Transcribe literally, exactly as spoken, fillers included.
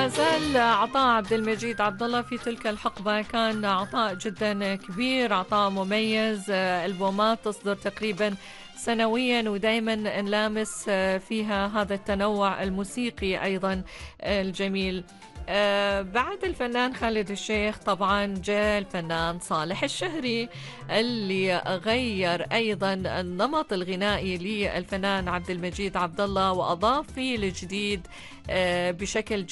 ما زال عطاء عبد المجيد عبد الله في تلك الحقبة كان عطاء جدا كبير، عطاء مميز، ألبومات تصدر تقريبا سنويا ودائما نلامس فيها هذا التنوع الموسيقي أيضا الجميل. آه بعد الفنان خالد الشيخ طبعا جاء الفنان صالح الشهري اللي غير أيضا النمط الغنائي للفنان عبد المجيد عبد الله وأضاف فيه الجديد آه بشكل